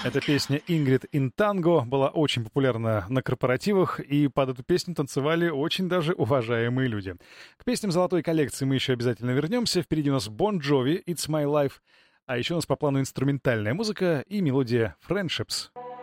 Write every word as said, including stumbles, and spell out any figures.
Эта песня «Ingrid in Tango» была очень популярна на корпоративах, и под эту песню танцевали очень даже уважаемые люди. К песням золотой коллекции мы еще обязательно вернемся. Впереди у нас Bon Jovi «It's My Life», а еще у нас по плану инструментальная музыка и мелодия «Friendships».